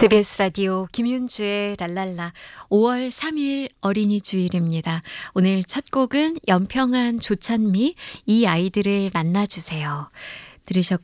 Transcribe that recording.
CBS 라디오 김윤주의 랄랄라 5월 3일 어린이 주일입니다. 오늘 첫 곡은 연평한 조찬미 이 아이들을 만나주세요. 들으셨고